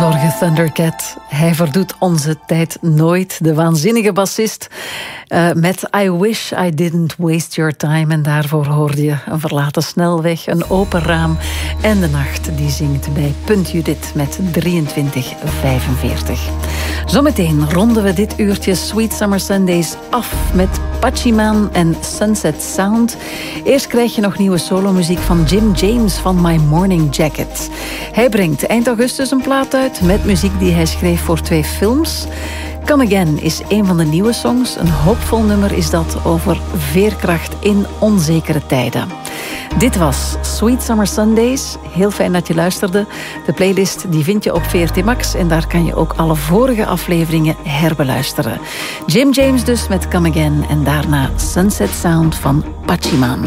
zorgen, Thundercat. Hij verdoet onze tijd nooit. De waanzinnige bassist met I Wish I Didn't Waste Your Time. En daarvoor hoorde je een verlaten snelweg, een open raam en de nacht die zingt bij Punt Judith met 23:45. Zometeen ronden we dit uurtje Sweet Summer Sundays af met Pachiman en Sunset Sound. Eerst krijg je nog nieuwe solomuziek van Jim James van My Morning Jacket. Hij brengt eind augustus een plaat uit met muziek die hij schreef voor 2 films. Come Again is een van de nieuwe songs. Een hoopvol nummer is dat over veerkracht in onzekere tijden. Dit was Sweet Summer Sundays. Heel fijn dat je luisterde. De playlist die vind je op VRT Max en daar kan je ook alle vorige afleveringen herbeluisteren. Jim James dus met Come Again en daarna Sunset Sound van Pachiman.